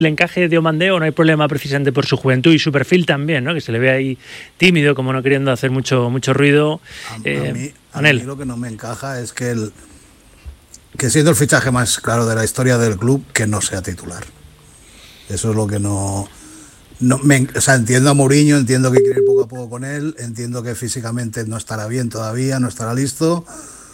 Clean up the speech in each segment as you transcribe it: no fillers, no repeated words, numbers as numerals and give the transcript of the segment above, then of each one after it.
el encaje de Diomandé o no hay problema precisamente por su juventud y su perfil también, ¿no? Que se le ve ahí tímido, como no queriendo hacer mucho ruido. A mí lo que no me encaja es que siendo el fichaje más claro de la historia del club, que no sea titular. Eso es lo que o sea, entiendo a Mourinho, entiendo que quiere ir poco a poco con él, entiendo que físicamente no estará bien todavía, no estará listo,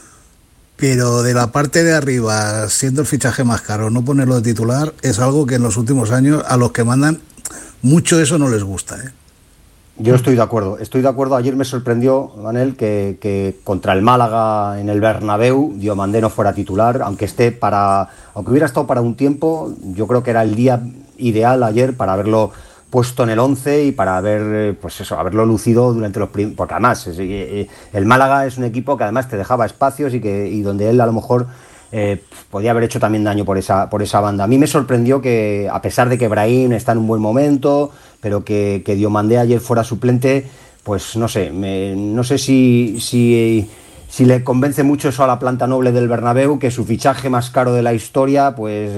pero de la parte de arriba, siendo el fichaje más caro, no ponerlo de titular es algo que en los últimos años a los que mandan mucho eso no les gusta, ¿eh? Yo estoy de acuerdo. Ayer me sorprendió, Manel, que contra el Málaga en el Bernabéu Diomandé no fuera titular, aunque hubiera estado para un tiempo. Yo creo que era el día ideal ayer para haberlo puesto en el 11 y para haberlo lucido durante los primeros, porque además el Málaga es un equipo que además te dejaba espacios y donde él a lo mejor podía haber hecho también daño por esa banda. A mí me sorprendió que, a pesar de que Brahim está en un buen momento, pero que Diomandé ayer fuera suplente, pues no sé, no sé si le convence mucho eso a la planta noble del Bernabéu, que su fichaje más caro de la historia pues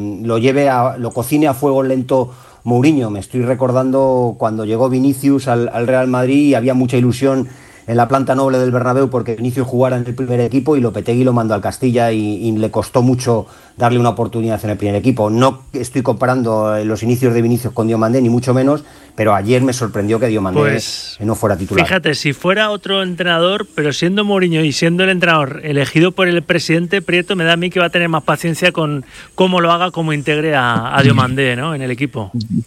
lo cocine a fuego lento Mourinho. Me estoy recordando cuando llegó Vinicius al Real Madrid y había mucha ilusión en la planta noble del Bernabéu porque Vinicius jugara en el primer equipo y Lopetegui lo mandó al Castilla y le costó mucho darle una oportunidad en el primer equipo. No estoy comparando los inicios de Vinicius con Diomandé, ni mucho menos, pero ayer me sorprendió que Diomandé no fuera titular. Fíjate, si fuera otro entrenador, pero siendo Mourinho y siendo el entrenador elegido por el presidente Prieto, me da a mí que va a tener más paciencia con cómo lo haga, cómo integre a Diomandé, ¿no?, en el equipo.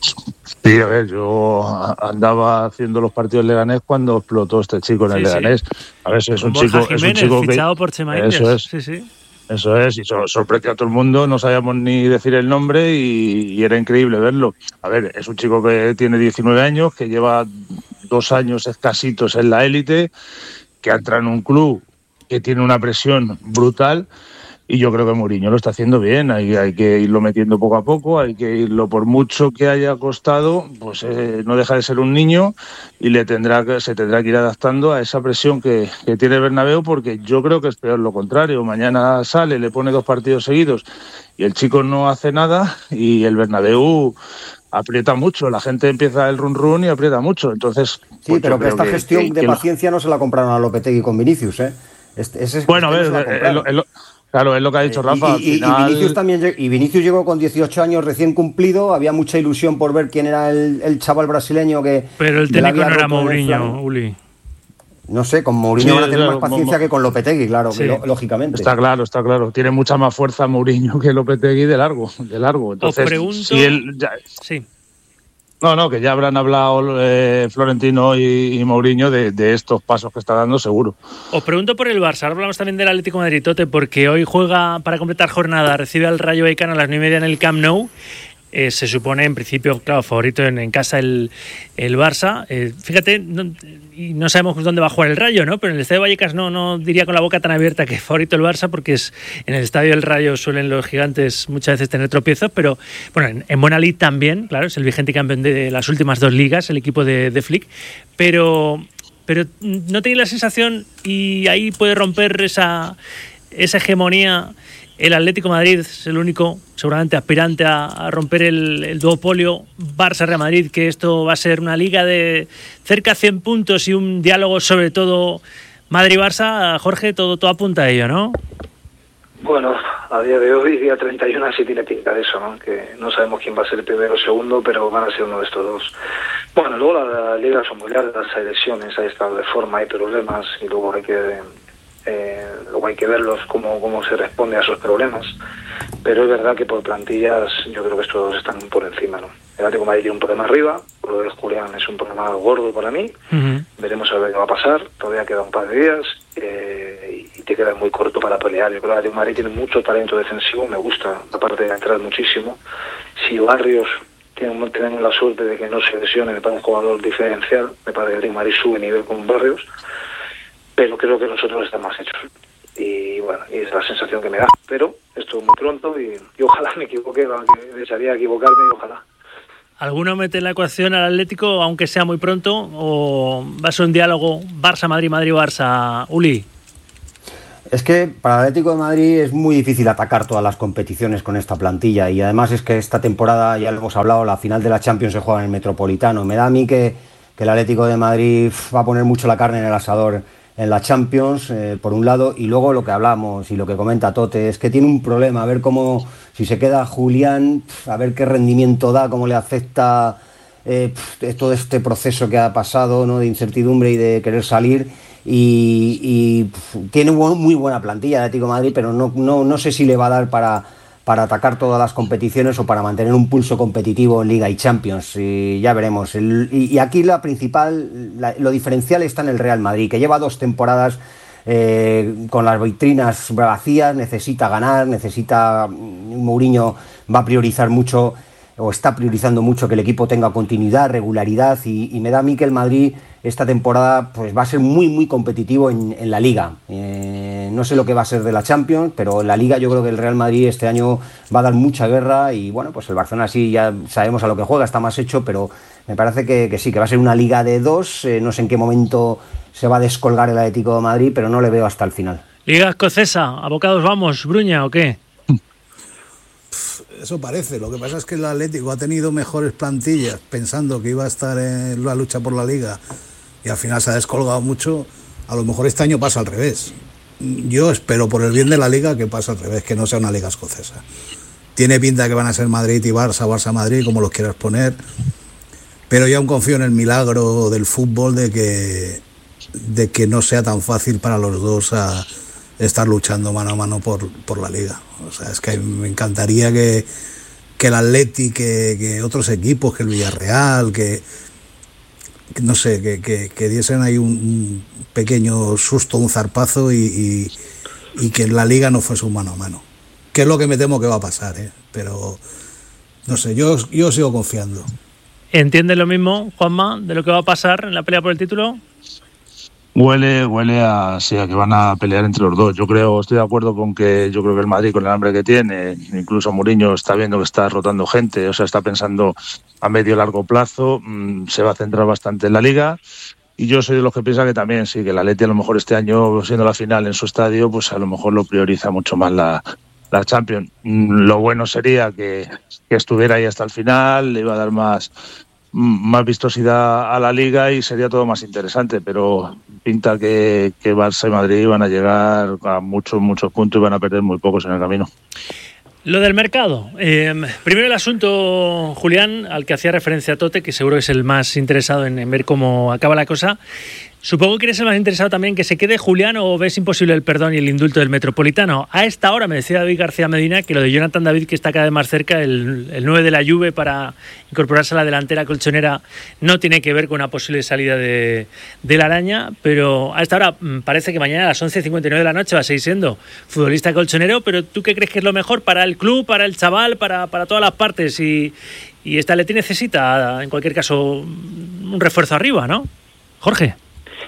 Sí, a ver, yo andaba haciendo los partidos Leganés cuando explotó este chico en el Leganés. A ver, es un chico fichado por Chema Indias. Eso es. Sí. Eso es, y sorprendió a todo el mundo, no sabíamos ni decir el nombre y era increíble verlo. A ver, es un chico que tiene 19 años, que lleva 2 años escasitos en la élite, que entra en un club que tiene una presión brutal y yo creo que Mourinho lo está haciendo bien. Hay que irlo metiendo poco a poco, hay que irlo, por mucho que haya costado, pues no deja de ser un niño y se tendrá que ir adaptando a esa presión que tiene el Bernabéu, porque yo creo que es peor lo contrario. Mañana sale, le pone 2 partidos seguidos y el chico no hace nada y el Bernabéu aprieta mucho, la gente empieza el run y aprieta mucho. Entonces, sí, pues pero que esta gestión de paciencia no se la compraron a Lopetegui con Vinicius, ¿eh? Bueno, a ver, claro, es lo que ha dicho Rafa. Y Vinicius llegó con 18 años recién cumplido, había mucha ilusión por ver quién era el chaval brasileño que... Pero el técnico no era Mourinho, Uli. No sé, con Mourinho van a tener más paciencia que con Lopetegui, claro, sí. Lógicamente. Está claro. Tiene mucha más fuerza Mourinho que Lopetegui de largo. Entonces, os pregunto... si él sí. No, que ya habrán hablado Florentino y Mourinho de estos pasos que está dando, seguro. Os pregunto por el Barça. Ahora hablamos también del Atlético de Madrid, Tote, porque hoy juega para completar jornada, recibe al Rayo Vallecano a las 9:30 en el Camp Nou. Se supone, en principio, claro, favorito en casa el Barça. Fíjate, no sabemos dónde va a jugar el Rayo, ¿no? Pero en el Estadio Vallecas no diría con la boca tan abierta que es favorito el Barça, porque en el Estadio del Rayo suelen los gigantes muchas veces tener tropiezos, pero bueno, en buena lid también, claro, es el vigente campeón de las últimas 2 ligas, el equipo de Flick, pero no tenéis la sensación, y ahí puede romper esa hegemonía. El Atlético de Madrid es el único, seguramente, aspirante a romper el duopolio Barça-Real Madrid, que esto va a ser una liga de cerca de 100 puntos y un diálogo sobre todo Madrid-Barça. Jorge, todo apunta a ello, ¿no? Bueno, a día de hoy, día 31, sí tiene pinta de eso, ¿no? Que no sabemos quién va a ser el primero o segundo, pero van a ser uno de estos dos. Bueno, luego las ligas son muy largas, hay lesiones, hay estado de forma, hay problemas, y luego hay que verlos cómo se responde a esos problemas, pero es verdad que por plantillas yo creo que estos dos están por encima, ¿no? El Atlético de Madrid tiene un problema arriba, lo de Julián es un problema gordo para mí. Veremos a ver qué va a pasar, todavía queda un par de días y te queda muy corto para pelear. Yo creo que el Atlético de Madrid tiene mucho talento defensivo, me gusta, aparte de entrar muchísimo. Si Barrios tenemos la suerte de que no se lesione, me parece un jugador diferencial, me parece que el Atlético de Madrid sube nivel con Barrios, pero creo que nosotros estamos más hechos. Y bueno, y es la sensación que me da. Pero esto es muy pronto y ojalá me equivoque, desearía equivocarme y ojalá. ¿Alguno mete en la ecuación al Atlético, aunque sea muy pronto, o va a ser un diálogo Barça-Madrid, Madrid-Barça, Uli? Es que para el Atlético de Madrid es muy difícil atacar todas las competiciones con esta plantilla y además es que esta temporada, ya lo hemos hablado, la final de la Champions se juega en el Metropolitano. Me da a mí que el Atlético de Madrid va a poner mucho la carne en el asador en la Champions, por un lado, y luego lo que hablamos y lo que comenta Tote, es que tiene un problema, a ver cómo, si se queda Julián, a ver qué rendimiento da, cómo le afecta todo este proceso que ha pasado, ¿no?, de incertidumbre y de querer salir. Y tiene muy buena plantilla de Atlético de Madrid, pero no sé si le va a dar para atacar todas las competiciones o para mantener un pulso competitivo en Liga y Champions, y ya veremos. Y aquí la principal, lo diferencial está en el Real Madrid, que lleva 2 temporadas con las vitrinas vacías, necesita ganar, Mourinho va a priorizar mucho, o está priorizando mucho, que el equipo tenga continuidad, regularidad, y me da a mí que el Madrid esta temporada pues va a ser muy competitivo en la Liga. No sé lo que va a ser de la Champions, pero en la Liga yo creo que el Real Madrid este año va a dar mucha guerra, y bueno, pues el Barcelona sí, ya sabemos a lo que juega, está más hecho, pero me parece que sí, que va a ser una Liga de 2, no sé en qué momento se va a descolgar el Atlético de Madrid, pero no le veo hasta el final. Liga escocesa, abocados vamos, Bruña, ¿o qué? Eso parece. Lo que pasa es que el Atlético ha tenido mejores plantillas pensando que iba a estar en la lucha por la Liga y al final se ha descolgado mucho. A lo mejor este año pasa al revés. Yo espero, por el bien de la Liga, que pase al revés, que no sea una Liga escocesa. Tiene pinta que van a ser Madrid y Barça, Barça-Madrid, como los quieras poner, pero yo aún confío en el milagro del fútbol de que no sea tan fácil para los dos estar luchando mano a mano por la Liga. O sea, es que me encantaría que el Atleti, que otros equipos, que el Villarreal, que no sé, que diesen ahí un pequeño susto, un zarpazo, y que en la Liga no fuese un mano a mano. Que es lo que me temo que va a pasar, pero no sé, yo sigo confiando. ¿Entiendes lo mismo, Juanma, de lo que va a pasar en la pelea por el título? Huele a que van a pelear entre los dos. Estoy de acuerdo con que yo creo que el Madrid, con el hambre que tiene, incluso Mourinho está viendo que está rotando gente, o sea, está pensando a medio y largo plazo, se va a centrar bastante en la Liga. Y yo soy de los que piensan que también, sí, que el Atleti a lo mejor este año, siendo la final en su estadio, pues a lo mejor lo prioriza mucho más la Champions. Lo bueno sería que estuviera ahí hasta el final, le iba a dar más vistosidad a la Liga y sería todo más interesante, pero pinta que Barça y Madrid van a llegar a muchos puntos y van a perder muy pocos en el camino. Lo del mercado. Primero el asunto, Julián, al que hacía referencia Tote, que seguro es el más interesado en ver cómo acaba la cosa. Supongo que eres el más interesado también que se quede Julián, o ves imposible el perdón y el indulto del Metropolitano. A esta hora me decía David García Medina que lo de Jonathan David, que está cada vez más cerca, el 9 de la Juve, para incorporarse a la delantera colchonera, no tiene que ver con una posible salida de la Araña, pero a esta hora parece que mañana a las 11:59 de la noche va a seguir siendo futbolista colchonero. Pero ¿tú qué crees que es lo mejor para el club, para el chaval, para todas las partes? Y esta Atleti necesita, en cualquier caso, un refuerzo arriba, ¿no? Jorge.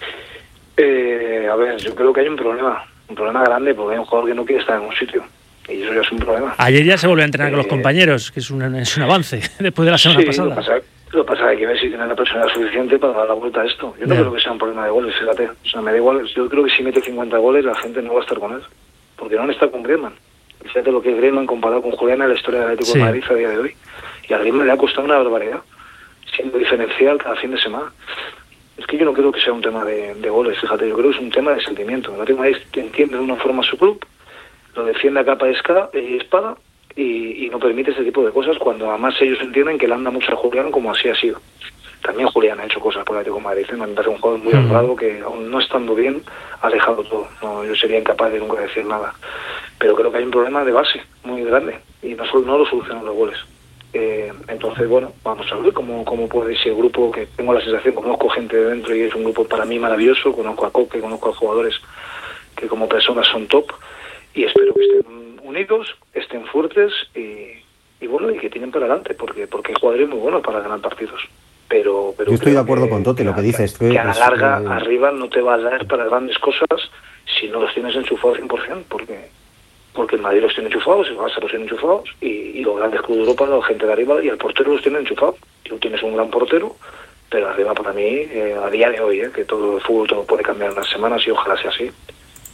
A ver, yo creo que hay un problema grande, porque hay un jugador que no quiere estar en un sitio, y eso ya es un problema. Ayer ya se volvió a entrenar con los compañeros, que es un avance después de la semana pasada. Lo que pasa es que hay que ver si tiene la personalidad suficiente para dar la vuelta a esto. Yo no creo que sea un problema de goles, fíjate. O sea, me da igual. Yo creo que si mete 50 goles la gente no va a estar con él, porque no está con Griezmann. Fíjate lo que es Griezmann comparado con Julián en la historia del Atlético de Madrid a día de hoy. Y a Griezmann le ha costado una barbaridad, siendo diferencial cada fin de semana. Es que yo no creo que sea un tema de goles, fíjate, yo creo que es un tema de sentimiento. El Atlético de Madrid entiende de una forma su club, lo defiende a capa y espada, y no permite ese tipo de cosas, cuando además ellos entienden que le anda mucho a Julián, como así ha sido. También Julián ha hecho cosas por el Atlético de Madrid, me parece un jugador muy honrado, que aún no estando bien ha dejado todo. No, yo sería incapaz de nunca decir nada, pero creo que hay un problema de base muy grande, y no lo solucionan los goles. Entonces, bueno, vamos a ver cómo puede ser el grupo, que tengo la sensación, conozco gente de dentro y es un grupo para mí maravilloso, conozco a Coque, conozco a jugadores que como personas son top, y espero que estén unidos, estén fuertes y bueno, y que tienen para adelante, porque hay jugadores muy buenos para ganar partidos. Pero yo estoy de acuerdo con Tote, lo que dices. Que a la larga, arriba no te va a dar para grandes cosas si no los tienes enchufados 100%, porque el Madrid los tiene enchufados, el Barça los tiene enchufados, y los grandes clubes de Europa, la gente de arriba, y el portero los tiene enchufados. Tú tienes un gran portero, pero arriba para mí, a día de hoy, que todo el fútbol todo puede cambiar en las semanas, y ojalá sea así,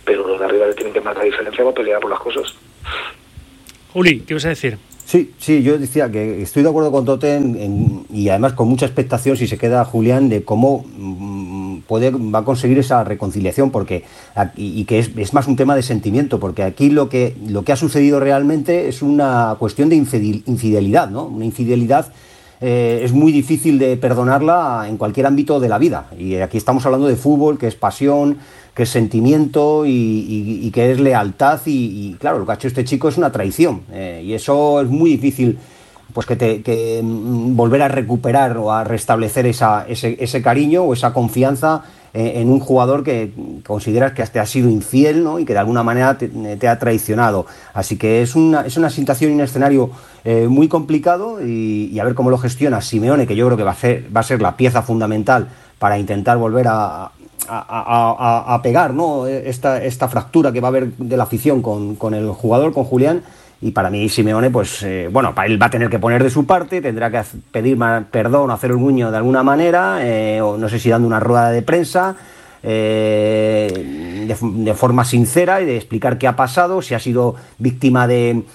pero los de arriba le tienen que marcar diferencia para pelear por las cosas. Uli, ¿qué vas a decir? Sí, yo decía que estoy de acuerdo con Tote y además con mucha expectación si se queda Julián de cómo va a conseguir esa reconciliación, porque y que es más un tema de sentimiento, porque aquí lo que ha sucedido realmente es una cuestión de infidelidad, ¿no? Una infidelidad es muy difícil de perdonarla en cualquier ámbito de la vida, y aquí estamos hablando de fútbol, que es pasión, que es sentimiento y que es lealtad, y claro, lo que ha hecho este chico es una traición, y eso es muy difícil, pues que volver a recuperar o a restablecer ese cariño o esa confianza en un jugador que consideras que te ha sido infiel, ¿no? Y que de alguna manera te ha traicionado. Así que es una situación y un escenario muy complicado, y a ver cómo lo gestiona Simeone, que yo creo que va a ser la pieza fundamental para intentar volver a pegar, ¿no? esta fractura que va a haber de la afición con el jugador, con Julián. Y para mí Simeone, pues para él va a tener que poner de su parte, tendrá que pedir perdón, hacer el guiño de alguna manera, o no sé si dando una rueda de prensa, de forma sincera, y de explicar qué ha pasado, si ha sido víctima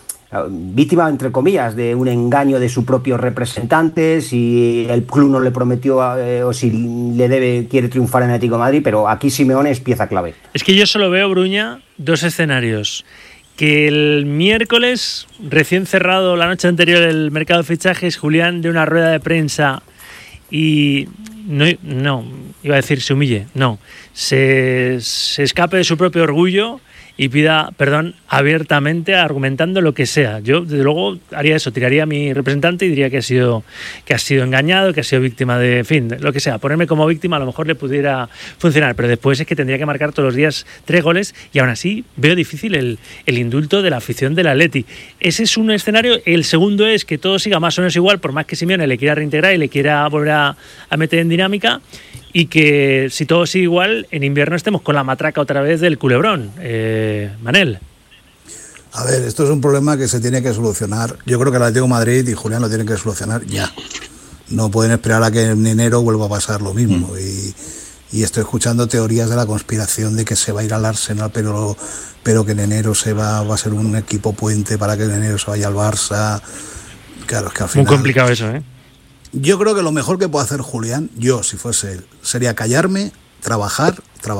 entre comillas de un engaño de su propio representante, si el club no le prometió o si quiere triunfar en Atlético de Madrid, pero aquí Simeone es pieza clave. Es que yo solo veo, Bruña, dos escenarios: que el miércoles, recién cerrado la noche anterior el mercado de fichajes, Julián de una rueda de prensa y no iba a decir se humille, no, se escape de su propio orgullo y pida perdón abiertamente, argumentando lo que sea. Yo, desde luego, haría eso, tiraría a mi representante y diría que ha sido engañado, que ha sido víctima de, en fin, lo que sea. Ponerme como víctima a lo mejor le pudiera funcionar, pero después es que tendría que marcar todos los días 3 goles, y aún así veo difícil el indulto de la afición del Atleti. Ese es un escenario. El segundo es que todo siga más o menos igual, por más que Simeone le quiera reintegrar y le quiera volver a meter en dinámica, y que si todo sigue igual, en invierno estemos con la matraca otra vez del culebrón. Manel. A ver, esto es un problema que se tiene que solucionar. Yo creo que el Atlético de Madrid y Julián lo tienen que solucionar ya. No pueden esperar a que en enero vuelva a pasar lo mismo. Y estoy escuchando teorías de la conspiración de que se va a ir al Arsenal, pero que en enero va a ser un equipo puente para que en enero se vaya al Barça. Claro, es que al final... Muy complicado eso, ¿eh? Yo creo que lo mejor que puede hacer Julián, yo si fuese él, sería callarme, trabajar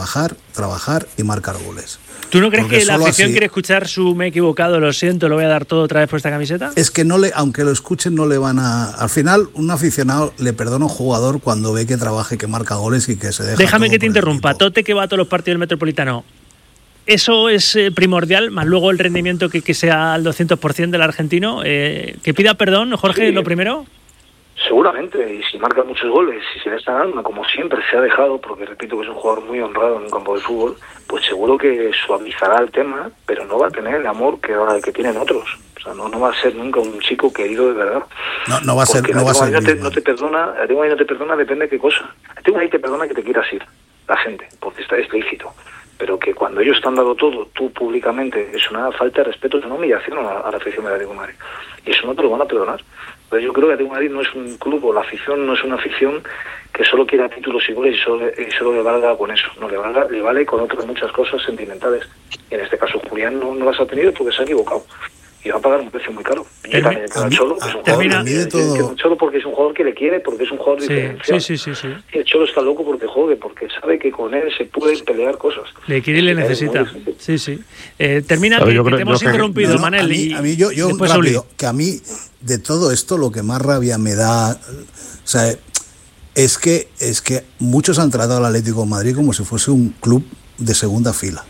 y marcar goles. ¿Tú no crees que la afición quiere escuchar su "me he equivocado, lo siento, lo voy a dar todo otra vez por esta camiseta"? Es que aunque lo escuchen, no le van a... Al final, un aficionado le perdona a un jugador cuando ve que trabaja y que marca goles y que se deja... Déjame que te interrumpa. Tote, que va a todos los partidos del Metropolitano, eso es primordial, más luego el rendimiento que sea al 200% del argentino. Que pida perdón, Jorge, sí. Lo primero... Seguramente, y si marca muchos goles, si se le está dando, como siempre se ha dejado, porque repito que es un jugador muy honrado en un campo de fútbol, pues seguro que suavizará el tema, pero no va a tener el amor que tienen otros. O sea, no va a ser nunca un chico querido de verdad. No va a ser. No te perdona, no te perdona, depende de qué cosa. Ahí te perdona que te quieras ir, la gente, porque está explícito. Pero que cuando ellos te han dado todo, tú públicamente, es una falta de respeto, es una humillación a la afición de Atlético de Madrid. Y eso no te lo van a perdonar. Pero yo creo que Atlético de Madrid no es un club, o la afición no es una afición que solo quiera títulos y goles y solo le valga con eso. No, le vale con otras muchas cosas sentimentales. Y en este caso Julián no las ha tenido porque se ha equivocado. Y va a pagar un precio muy caro. Y también el Cholo, que es un jugador, Cholo porque es un jugador que le quiere, porque es un jugador diferencial. Sí. Y el Cholo está loco porque jode, porque sabe que con él se pueden pelear cosas. Le quiere y le necesita. Sí. Termina, que te hemos interrumpido, Manel. A mí yo rápido, que a mí de todo esto lo que más rabia me da, o sea, es que muchos han tratado al Atlético de Madrid como si fuese un club de segunda fila.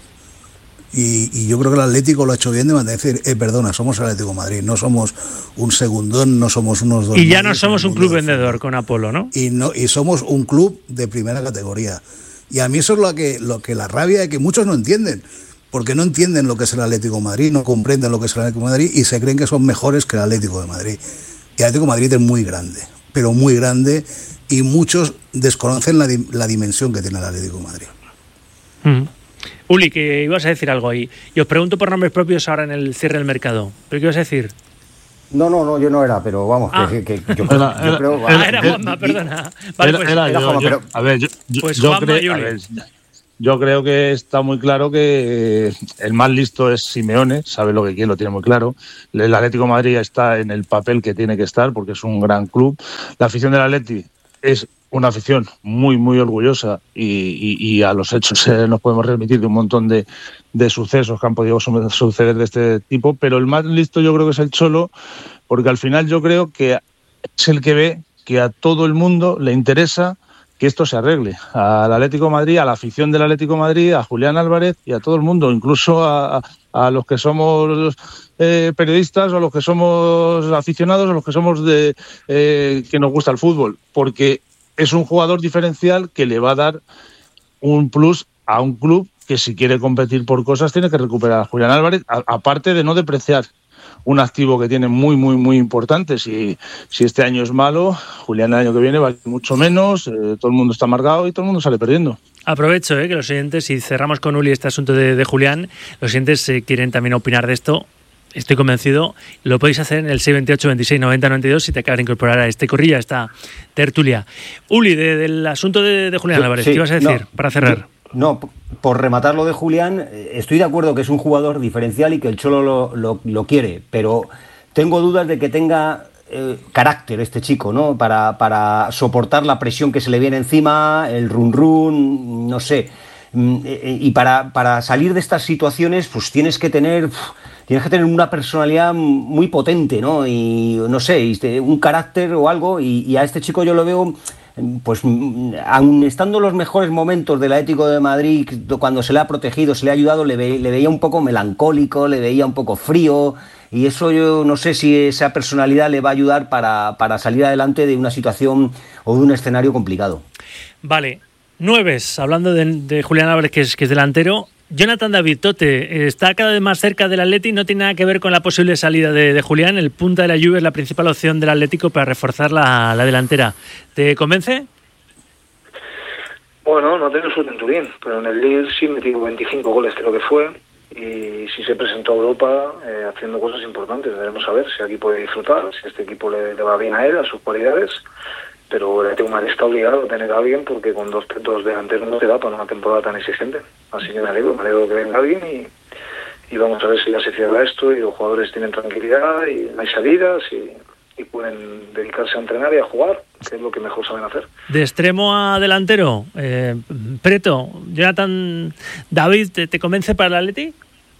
Y yo creo que el Atlético lo ha hecho bien de decir, perdona, somos el Atlético de Madrid, no somos un segundón, no somos unos dos. Y ya no somos un club vendedor con Apolo, ¿no? Y somos un club de primera categoría. Y a mí eso es lo que la rabia de que muchos no entienden, porque no entienden lo que es el Atlético de Madrid, no comprenden lo que es el Atlético de Madrid y se creen que son mejores que el Atlético de Madrid. Y el Atlético de Madrid es muy grande, pero muy grande, y muchos desconocen la dimensión que tiene el Atlético de Madrid. Uli, que ibas a decir algo ahí. Y os pregunto por nombres propios ahora en el cierre del mercado. ¿Pero qué ibas a decir? No, yo no era, pero vamos, que yo creo... era Juanma, perdona. Vale, era Juanma, pero... A ver, yo pues Juanma creo... y Uli. yo creo que está muy claro que el más listo es Simeone, sabe lo que quiere, lo tiene muy claro. El Atlético de Madrid está en el papel que tiene que estar porque es un gran club. La afición del Atleti es una afición muy, muy orgullosa y a los hechos nos podemos remitir de un montón de sucesos que han podido suceder de este tipo, pero el más listo yo creo que es el Cholo, porque al final yo creo que es el que ve que a todo el mundo le interesa que esto se arregle, al Atlético de Madrid, a la afición del Atlético de Madrid, a Julián Álvarez y a todo el mundo, incluso a los que somos periodistas o los que somos aficionados o los que somos que nos gusta el fútbol, porque es un jugador diferencial que le va a dar un plus a un club que si quiere competir por cosas tiene que recuperar a Julián Álvarez, aparte de no depreciar un activo que tiene muy, muy, muy importante. Si este año es malo, Julián el año que viene vale mucho menos, todo el mundo está amargado y todo el mundo sale perdiendo. Aprovecho que los oyentes, y cerramos con Uli este asunto de Julián, los oyentes quieren también opinar de esto. Estoy convencido, lo podéis hacer en el 628 26 90 92 si te acabas de incorporar a este corrillo, a esta tertulia. Uli, del asunto de Julián Álvarez, ¿qué ibas a decir para cerrar? No, por rematar lo de Julián, estoy de acuerdo que es un jugador diferencial y que el Cholo lo quiere, pero tengo dudas de que tenga carácter este chico, ¿no? Para soportar la presión que se le viene encima, el run, no sé. Y para salir de estas situaciones, pues tienes que tener una personalidad muy potente, ¿no? Y no sé, un carácter o algo, y a este chico yo lo veo, pues aun estando en los mejores momentos del Atlético de Madrid, cuando se le ha protegido, se le ha ayudado, le veía un poco melancólico, le veía un poco frío, y eso yo no sé si esa personalidad le va a ayudar para salir adelante de una situación o de un escenario complicado. Vale, nueves, hablando de Julián Álvarez, que es delantero. Jonathan David, Tote, está cada vez más cerca del Atleti, no tiene nada que ver con la posible salida de Julián. El punta de la Juve es la principal opción del Atlético para reforzar la delantera. ¿Te convence? Bueno, no tengo suerte en Turín, pero en el Lille sí metió 25 goles, creo que fue, y sí se presentó a Europa haciendo cosas importantes. Veremos a ver si aquí puede disfrutar, si este equipo le va bien a él, a sus cualidades. Pero el Atlético de Madrid está obligado a tener a alguien porque con dos delanteros no te da para una temporada tan exigente. Así que me alegro que venga alguien y vamos a ver si ya se cierra esto y los jugadores tienen tranquilidad y hay salidas y pueden dedicarse a entrenar y a jugar, que es lo que mejor saben hacer. De extremo a delantero, Preto, Jonathan David, ¿te convence para el Atleti?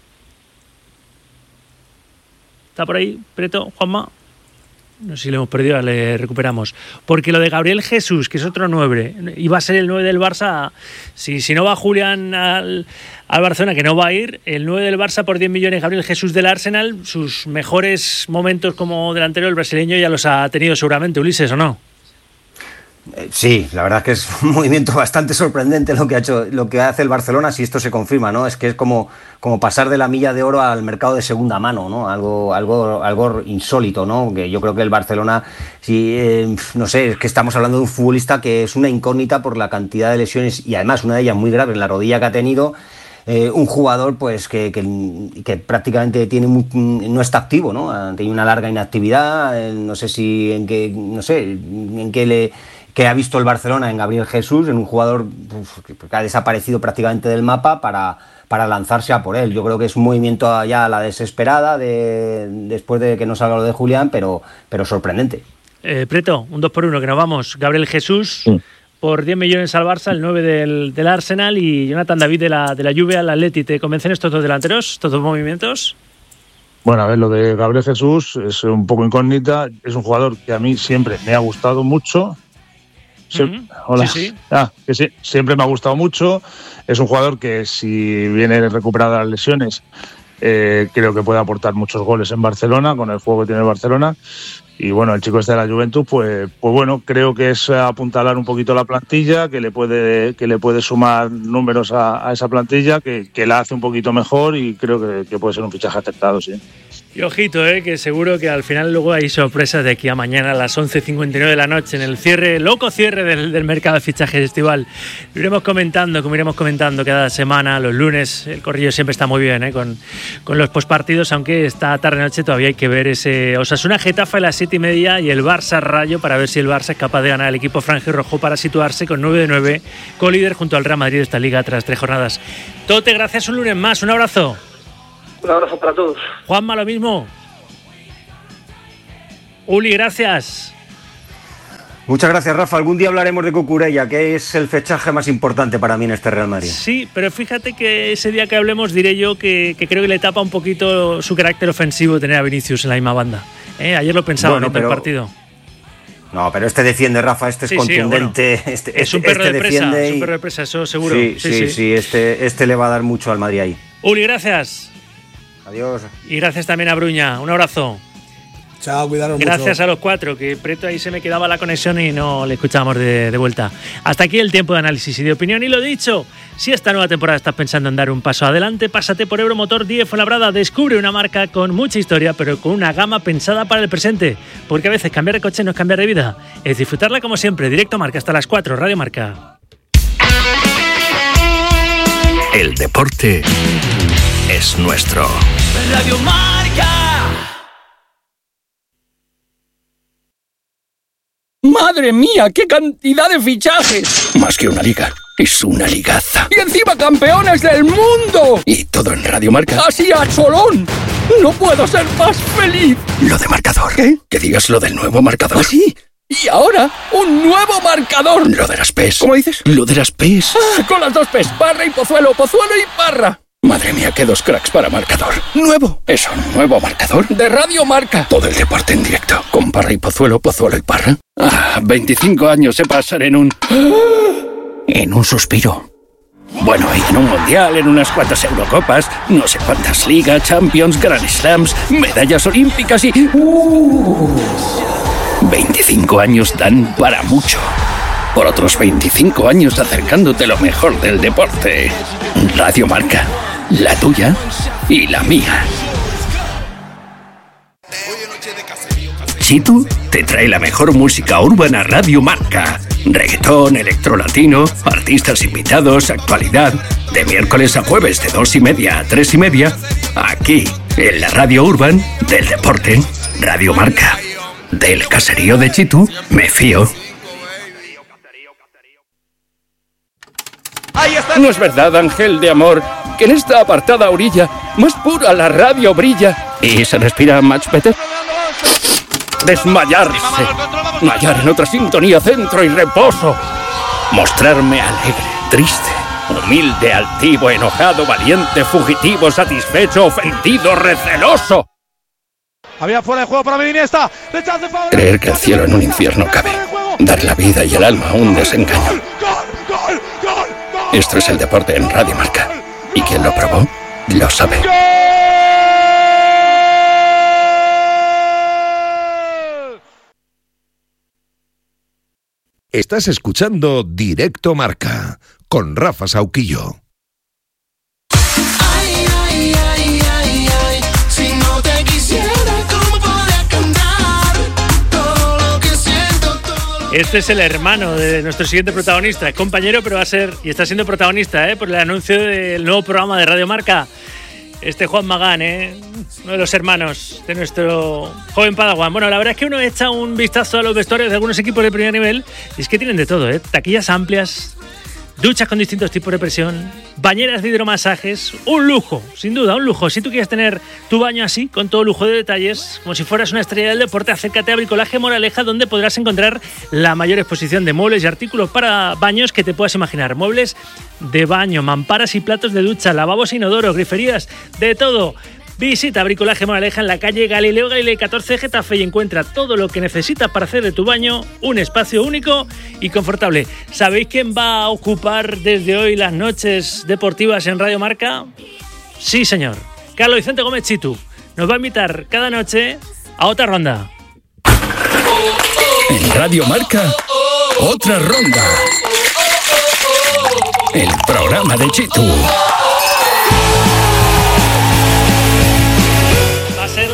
¿Está por ahí, Preto, Juanma? No sé si le hemos perdido, ahora le recuperamos. Porque lo de Gabriel Jesús, que es otro 9, iba a ser el 9 del Barça. Si no va Julián al Barcelona, que no va a ir, el 9 del Barça por 10 millones, Gabriel Jesús del Arsenal, sus mejores momentos como delantero, el brasileño ya los ha tenido seguramente, Ulises, ¿o no? Sí, la verdad es que es un movimiento bastante sorprendente lo que hace el Barcelona, si esto se confirma, ¿no? Es que es como pasar de la milla de oro al mercado de segunda mano, ¿no? Algo insólito, ¿no? Que yo creo que el Barcelona, no sé, es que estamos hablando de un futbolista que es una incógnita por la cantidad de lesiones y además una de ellas muy grave en la rodilla que ha tenido. Un jugador pues que prácticamente no está activo, ¿no? Ha tenido una larga inactividad, no sé en qué que ha visto el Barcelona en Gabriel Jesús, en un jugador que ha desaparecido prácticamente del mapa para lanzarse a por él. Yo creo que es un movimiento ya a la desesperada después de que no salga lo de Julián, pero sorprendente. Preto, un 2-1 que nos vamos. Gabriel Jesús por 10 millones al Barça, el 9 del Arsenal, y Jonathan David de la Juve al Atleti. ¿Te convencen estos dos delanteros, estos dos movimientos? Bueno, a ver, lo de Gabriel Jesús es un poco incógnita. Es un jugador que a mí siempre me ha gustado mucho. Hola. Sí. Que sí, siempre me ha gustado mucho. Es un jugador que si viene recuperado de las lesiones, creo que puede aportar muchos goles en Barcelona, con el juego que tiene el Barcelona. Y bueno, el chico este de la Juventus, pues bueno, creo que es apuntalar un poquito la plantilla, que le puede sumar números a esa plantilla, que la hace un poquito mejor, y creo que puede ser un fichaje acertado, sí. Y ojito, que seguro que al final luego hay sorpresas de aquí a mañana a las 11:59 de la noche en el loco cierre del mercado de fichajes estival. Lo iremos comentando, como iremos comentando cada semana, los lunes. El corrillo siempre está muy bien, con los postpartidos, aunque esta tarde-noche todavía hay que ver ese Osasuna-Getafe a las 7:30 y el Barça-Rayo para ver si el Barça es capaz de ganar al equipo franjirrojo para situarse con 9 de 9, co-líder junto al Real Madrid de esta liga tras 3 jornadas. Tote, gracias un lunes más, un abrazo. Un abrazo para todos. Juanma, lo mismo. Uli, gracias. Muchas gracias, Rafa. Algún día hablaremos de Cucurella, que es el fichaje más importante para mí en este Real Madrid. Sí, pero fíjate que ese día que hablemos diré yo que creo que le tapa un poquito su carácter ofensivo tener a Vinicius en la misma banda. Ayer lo pensaba en el partido. No, pero este defiende, Rafa, este es contundente. Sí, bueno. Es un perro de presa, es un perro de presa, eso seguro. Sí, este le va a dar mucho al Madrid ahí. Uli, gracias. Adiós. Y gracias también a Bruña. Un abrazo. Chao, cuidaros mucho. Gracias a los 4, que preto ahí se me quedaba la conexión y no le escuchábamos de vuelta. Hasta aquí el tiempo de análisis y de opinión. Y lo dicho, si esta nueva temporada estás pensando en dar un paso adelante, pásate por Euromotor 10 Fuenlabrada. Descubre una marca con mucha historia, pero con una gama pensada para el presente. Porque a veces cambiar de coche no es cambiar de vida, es disfrutarla como siempre. Directo Marca hasta las 4, Radio Marca. El deporte es nuestro. Radio Marca. ¡Madre mía! ¡Qué cantidad de fichajes! Más que una liga, es una ligaza. ¡Y encima campeones del mundo! Y todo en Radio Marca. ¡Así a cholón! ¡No puedo ser más feliz! Lo de marcador. ¿Qué? Que digas lo del nuevo marcador. ¿Ah, sí? Y ahora, un nuevo marcador. Lo de las PES. ¿Cómo dices? Lo de las PES. Con las 2 PES, Parra y Pozuelo, Pozuelo y Parra. Madre mía, qué 2 cracks para marcador. ¿Nuevo? ¿Eso, nuevo marcador? De Radio Marca. Todo el deporte en directo. Con Parra y Pozuelo, Pozuelo y Parra. 25 años se pasan en un suspiro. Bueno, y en un mundial, en unas cuantas Eurocopas, no sé cuántas ligas, Champions, Grand Slams, medallas olímpicas y... 25 años dan para mucho. Por otros 25 años acercándote lo mejor del deporte. Radio Marca, la tuya y la mía. Chitu te trae la mejor música urbana Radio Marca. Reggaetón, electrolatino, artistas invitados, actualidad. De miércoles a jueves de 2:30 a 3:30. Aquí, en la radio urban del deporte. Radio Marca. Del caserío de Chitu, me fío. No es verdad, ángel de amor, que en esta apartada orilla, más pura la radio brilla. ¿Y se respira much better? Desmayarse. Hallar en otra sintonía, centro y reposo. Mostrarme alegre, triste, humilde, altivo, enojado, valiente, fugitivo, satisfecho, ofendido, receloso. Había fuera de juego para Iniesta. Creer que el cielo en un infierno cabe. Dar la vida y el alma a un desengaño. Esto es el deporte en Radio Marca. Y quien lo probó, lo sabe. Estás escuchando Directo Marca con Rafa Sauquillo. Este es el hermano de nuestro siguiente protagonista, compañero, pero va a ser y está siendo protagonista, por el anuncio del nuevo programa de Radio Marca. Este Juan Magán, uno de los hermanos de nuestro joven Padawan. Bueno, la verdad es que uno echa un vistazo a los vestuarios de algunos equipos de primer nivel y es que tienen de todo, taquillas amplias, duchas con distintos tipos de presión, bañeras de hidromasajes, un lujo, sin duda, un lujo. Si tú quieres tener tu baño así, con todo lujo de detalles, como si fueras una estrella del deporte, acércate a Bricolaje Moraleja, donde podrás encontrar la mayor exposición de muebles y artículos para baños que te puedas imaginar. Muebles de baño, mamparas y platos de ducha, lavabos inodoros, griferías, de todo. Visita Bricolaje Moraleja en la calle Galileo Galilei 14 Getafe y encuentra todo lo que necesitas para hacer de tu baño un espacio único y confortable. ¿Sabéis quién va a ocupar desde hoy las noches deportivas en Radio Marca? Sí, señor. Carlos Vicente Gómez Chitu nos va a invitar cada noche a otra ronda. En Radio Marca, otra ronda. El programa de Chitu.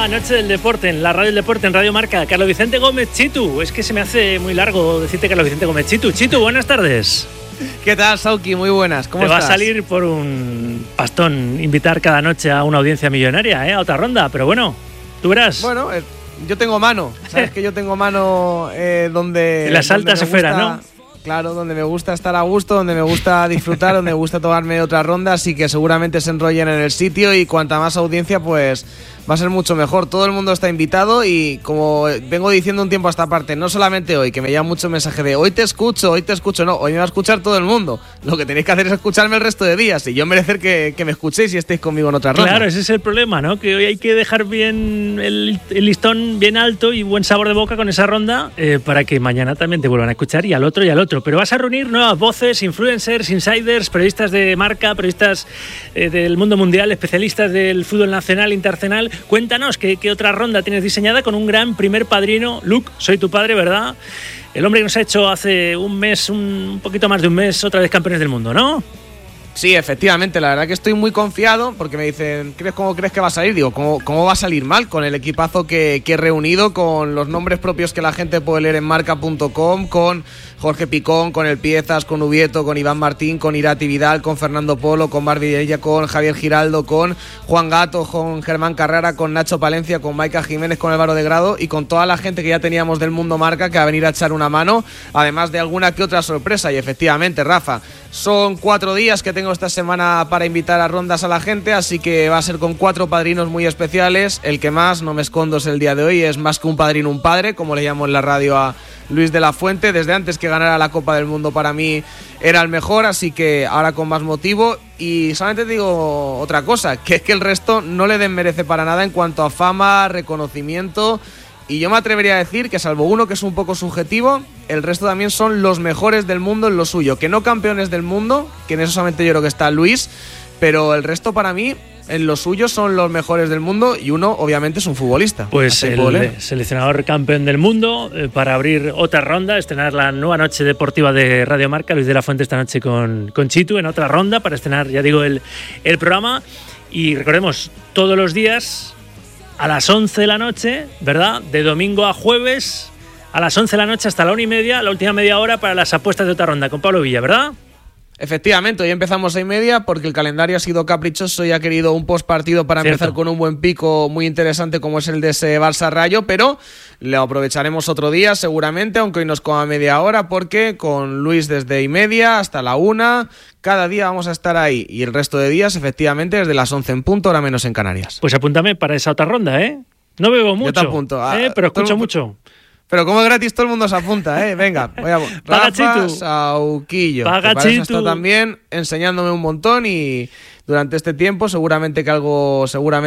la noche del deporte, en la radio del deporte, en Radio Marca. Carlos Vicente Gómez Chitu. Es que se me hace muy largo decirte Carlos Vicente Gómez Chitu. Chitu, buenas tardes. ¿Qué tal, Sauki? Muy buenas. ¿Cómo estás? Te va a salir por un pastón invitar cada noche a una audiencia millonaria, a otra ronda, pero bueno, tú verás. Bueno, yo tengo mano. Sabes que yo tengo mano donde... En las altas esferas, ¿no? Claro, donde me gusta estar a gusto, donde me gusta disfrutar, donde me gusta tomarme otra ronda, así que seguramente se enrollen en el sitio y cuanta más audiencia, pues va a ser mucho mejor. Todo el mundo está invitado y como vengo diciendo un tiempo a esta parte, no solamente hoy, que me llama mucho mensaje de hoy te escucho, no, hoy me va a escuchar todo el mundo. Lo que tenéis que hacer es escucharme el resto de días y yo merecer que me escuchéis y estéis conmigo en otra ronda. Claro, ese es el problema, ¿no? Que hoy hay que dejar bien el listón bien alto y buen sabor de boca con esa ronda para que mañana también te vuelvan a escuchar y al otro. Pero vas a reunir nuevas voces, influencers, insiders, periodistas de marca, periodistas del mundo mundial, especialistas del fútbol nacional, internacional. Cuéntanos qué otra ronda tienes diseñada con un gran primer padrino. Luke, soy tu padre, ¿verdad? El hombre que nos ha hecho hace un mes, un poquito más de un mes, otra vez campeones del mundo, ¿no? Sí, efectivamente, la verdad que estoy muy confiado porque me dicen, ¿cómo crees que va a salir? Digo, ¿cómo va a salir mal? Con el equipazo que he reunido, con los nombres propios que la gente puede leer en marca.com, con Jorge Picón, con El Piezas, con Ubieto, con Iván Martín, con Irati Vidal, con Fernando Polo, con Mar Vilella, con Javier Giraldo, con Juan Gato, con Germán Carrera, con Nacho Palencia, con Maika Jiménez, con Álvaro de Grado y con toda la gente que ya teníamos del mundo marca que va a venir a echar una mano, además de alguna que otra sorpresa. Y efectivamente, Rafa, son 4 días que tengo esta semana para invitar a rondas a la gente, así que va a ser con 4 padrinos muy especiales. El que más, no me escondo, es el día de hoy, es más que un padrino, un padre, como le llamo en la radio a Luis de la Fuente. Desde antes que ganara la Copa del Mundo para mí era el mejor, así que ahora con más motivo. Y solamente te digo otra cosa, que es que el resto no le desmerece para nada en cuanto a fama, reconocimiento. Y yo me atrevería a decir que salvo uno que es un poco subjetivo, el resto también son los mejores del mundo en lo suyo. Que no campeones del mundo, que en eso solamente yo creo que está Luis, pero el resto para mí en lo suyo son los mejores del mundo y uno obviamente es un futbolista. Pues el seleccionador campeón del mundo para abrir otra ronda, estrenar la nueva noche deportiva de Radio Marca, Luis de la Fuente esta noche con Chitu en otra ronda para estrenar, ya digo, el programa. Y recordemos, todos los días a las 11 de la noche, ¿verdad? De domingo a jueves, a las 11 de la noche hasta la 1:30, la última media hora para las apuestas de otra ronda con Pablo Villa, ¿verdad? Efectivamente, hoy empezamos a 6:30 porque el calendario ha sido caprichoso y ha querido un postpartido para empezar con un buen pico muy interesante como es el de ese Barça Rayo, pero lo aprovecharemos otro día seguramente, aunque hoy nos coma media hora porque con Luis desde 1:30 hasta la 1, cada día vamos a estar ahí y el resto de días efectivamente desde las 11 en punto, hora menos en Canarias. Pues apúntame para esa otra ronda, ¿eh? No bebo mucho, yo te apunto, pero escucho mucho. Pero como es gratis, todo el mundo se apunta, ¿eh? Venga, voy a... Rafa Sauquillo. Paga que Chitu. Está también enseñándome un montón y durante este tiempo seguramente que algo,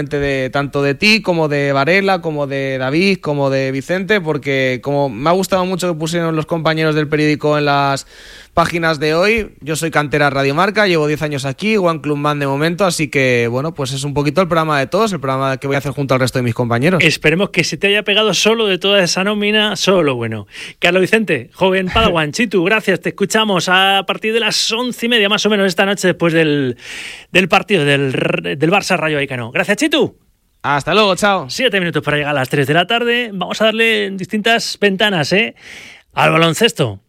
de tanto de ti como de Varela, como de David, como de Vicente, porque como me ha gustado mucho que pusieron los compañeros del periódico en las páginas de hoy, yo soy cantera Radio Marca, llevo 10 años aquí, One Club Man de momento, así que bueno, pues es un poquito el programa de todos, el programa que voy a hacer junto al resto de mis compañeros. Esperemos que se te haya pegado solo de toda esa nómina, solo lo bueno. Carlos Vicente, joven Padawan, Chitu, gracias, te escuchamos a partir de las 11:30 más o menos esta noche después del partido del Barça Rayo Vallecano. Gracias, Chitu. Hasta luego, chao. 7 minutos para llegar a las 3 de la tarde. Vamos a darle distintas ventanas, al baloncesto.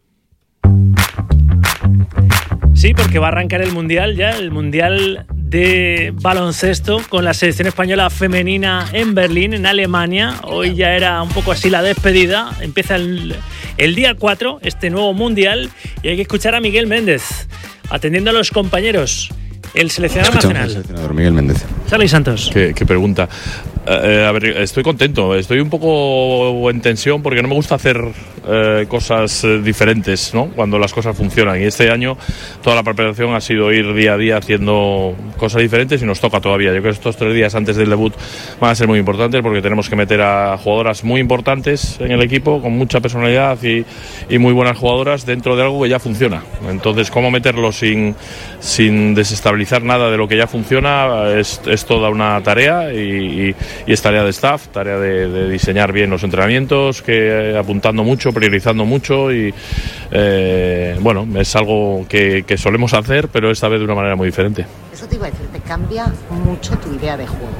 Sí, porque va a arrancar el Mundial ya, el Mundial de baloncesto con la selección española femenina en Berlín, en Alemania. Hoy ya era un poco así la despedida. Empieza el día 4, este nuevo Mundial, y hay que escuchar a Miguel Méndez, atendiendo a los compañeros. El seleccionador nacional. El seleccionador Miguel Méndez. Charly Santos. ¿Qué pregunta? A ver, estoy contento, estoy un poco en tensión porque no me gusta hacer cosas diferentes, ¿no? Cuando las cosas funcionan, y este año toda la preparación ha sido ir día a día haciendo cosas diferentes y nos toca todavía. Yo creo que estos 3 días antes del debut van a ser muy importantes porque tenemos que meter a jugadoras muy importantes en el equipo, con mucha personalidad y muy buenas jugadoras dentro de algo que ya funciona. Entonces, cómo meterlo sin desestabilizar nada de lo que ya funciona es toda una tarea y es tarea de staff, tarea de diseñar bien los entrenamientos, apuntando mucho, priorizando mucho y bueno, es algo que solemos hacer, pero esta vez de una manera muy diferente. Eso te iba a decir, ¿te cambia mucho tu idea de juego?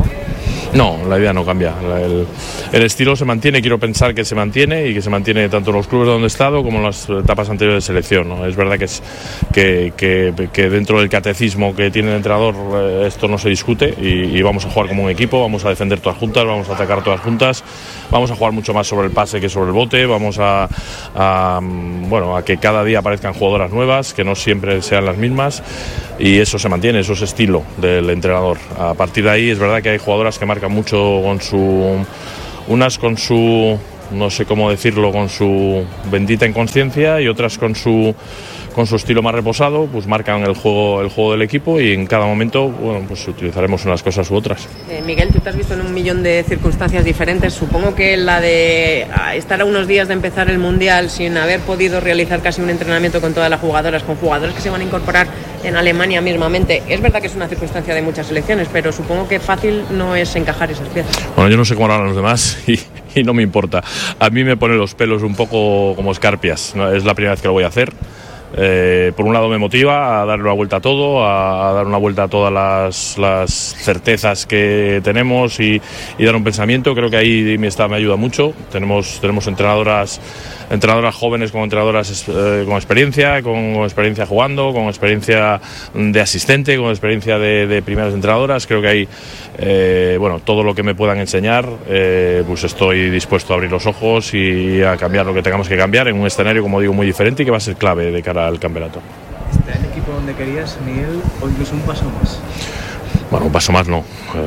No, la idea no cambia. El estilo se mantiene, quiero pensar que se mantiene y que se mantiene tanto en los clubes donde he estado como en las etapas anteriores de selección, ¿no? Es verdad que dentro del catecismo que tiene el entrenador esto no se discute y vamos a jugar como un equipo, vamos a defender todas juntas, vamos a atacar todas juntas, vamos a jugar mucho más sobre el pase que sobre el bote, vamos a que cada día aparezcan jugadoras nuevas, que no siempre sean las mismas, y eso se mantiene, eso es estilo del entrenador. A partir de ahí es verdad que hay jugadoras que marcan mucho unas con su, no sé cómo decirlo, con su bendita inconsciencia, y otras con su estilo más reposado, pues marcan el juego del equipo, y en cada momento, bueno, pues utilizaremos unas cosas u otras. Miguel, tú te has visto en un millón de circunstancias diferentes. Supongo que la de estar a unos días de empezar el Mundial sin haber podido realizar casi un entrenamiento con todas las jugadoras, con jugadores que se van a incorporar en Alemania mismamente. Es verdad que es una circunstancia de muchas selecciones, pero supongo que fácil no es encajar esas piezas. Bueno, yo no sé cómo harán los demás y no me importa. A mí me pone los pelos un poco como escarpias, ¿no? Es la primera vez que lo voy a hacer. Por un lado me motiva a darle una vuelta a todo, a dar una vuelta a todas las certezas que tenemos y dar un pensamiento. Creo que ahí mi staff me ayuda mucho. Tenemos entrenadoras jóvenes con entrenadoras con experiencia jugando, con experiencia de asistente, con experiencia de primeras entrenadoras. Creo que ahí todo lo que me puedan enseñar, pues estoy dispuesto a abrir los ojos y a cambiar lo que tengamos que cambiar en un escenario, como digo, muy diferente y que va a ser clave de cara al campeonato. ¿Está el equipo donde querías, Miguel, o incluso un paso más? Bueno, un paso más no.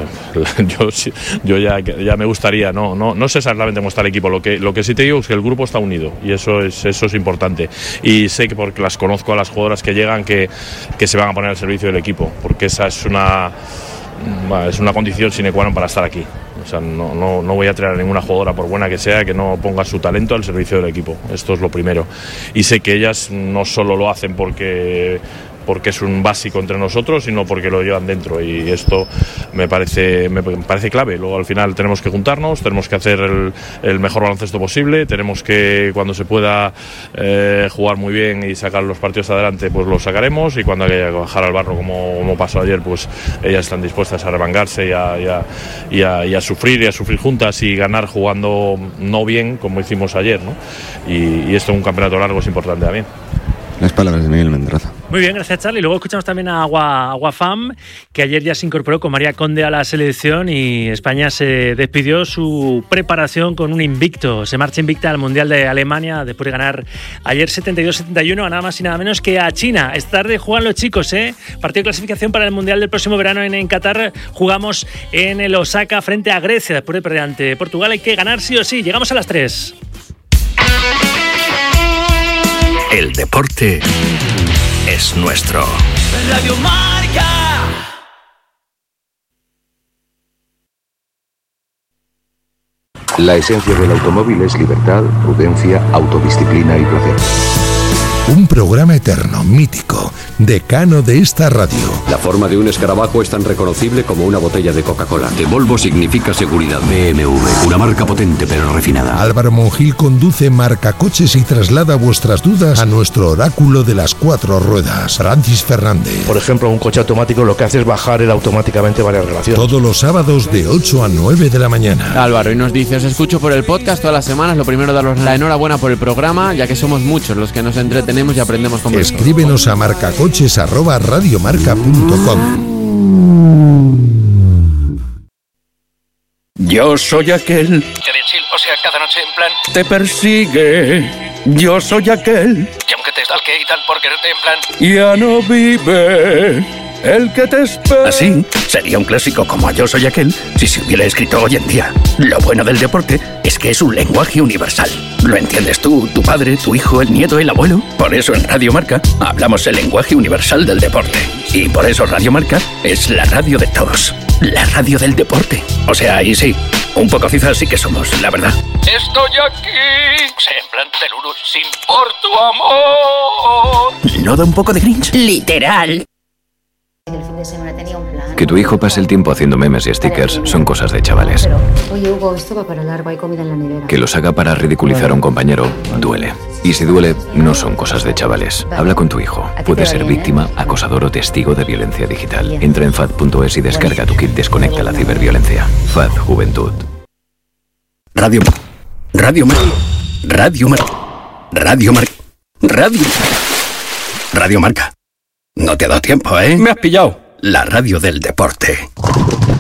Yo ya me gustaría, no sé exactamente cómo está el equipo. Lo que sí te digo es que el grupo está unido, y eso es importante. Y sé que, porque las conozco a las jugadoras que llegan, que se van a poner al servicio del equipo, porque esa es una condición sine qua non para estar aquí. O sea, no voy a traer a ninguna jugadora, por buena que sea, que no ponga su talento al servicio del equipo. Esto es lo primero. Y sé que ellas no solo lo hacen porque es un básico entre nosotros, sino porque lo llevan dentro, y esto me parece clave. Luego al final tenemos que juntarnos, tenemos que hacer el mejor baloncesto posible, tenemos que, cuando se pueda jugar muy bien y sacar los partidos adelante, pues los sacaremos, y cuando haya que bajar al barro como pasó ayer, pues ellas están dispuestas a revangarse y a sufrir juntas y ganar jugando no bien como hicimos ayer, ¿no? Y esto en un campeonato largo es importante también. Las palabras de Miguel Mendraza. Muy bien, gracias, Charlie. Luego escuchamos también a Aguafam, que ayer ya se incorporó con María Conde a la selección, y España se despidió su preparación con un invicto. Se marcha invicta al Mundial de Alemania después de ganar ayer 72-71 a nada más y nada menos que a China. Esta tarde juegan los chicos, partido de clasificación para el Mundial del próximo verano en Qatar. Jugamos en el Osaka frente a Grecia después de perder ante Portugal. Hay que ganar sí o sí. Llegamos a las 3. El deporte es nuestro. Radio Marca. La esencia del automóvil es libertad, prudencia, autodisciplina y placer. Un programa eterno, mítico, decano de esta radio. La forma de un escarabajo es tan reconocible como una botella de Coca-Cola. De Volvo significa seguridad. BMW, una marca potente pero refinada. Álvaro Monjil conduce Marcacoches y traslada vuestras dudas a nuestro oráculo de las 4 ruedas, Francis Fernández. Por ejemplo, un coche automático lo que hace es bajar automáticamente varias relaciones. Todos los sábados de 8 a 9 de la mañana. Álvaro, y nos dice: os escucho por el podcast todas las semanas. Lo primero, daros la enhorabuena por el programa, ya que somos muchos los que nos entretenemos y aprendemos con vosotros. Escríbenos a marcacoches@radiomarca.com. Yo soy aquel O sea, cada noche en plan te persigue. Yo soy aquel y aunque te stalkee y tal por quererte en plan ya no vive el que te espera. Así sería un clásico como Yo soy aquel si se hubiera escrito hoy en día. Lo bueno del deporte es que es un lenguaje universal. ¿Lo entiendes tú, tu padre, tu hijo, el nieto, el abuelo? Por eso en Radio Marca hablamos el lenguaje universal del deporte. Y por eso Radio Marca es la radio de todos. La radio del deporte. O sea, ahí sí, un poco cifras sí que somos, la verdad. estoy aquí. O sea, en plan Teluru, sin por tu amor. ¿No da un poco de cringe? Literal. El fin de semana tenía un plan. Que tu hijo pase el tiempo haciendo memes y stickers son cosas de chavales. Oye, Hugo, esto va para largo, hay comida en la nevera. Que los haga para ridiculizar a un compañero duele. Y si duele, no son cosas de chavales. Habla con tu hijo. Puede ser víctima, acosador o testigo de violencia digital. Entra en FAD.es y descarga tu kit Desconecta la ciberviolencia. FAD Juventud. Radio Marca. No te ha dado tiempo, ¿eh? Me has pillado. La radio del deporte.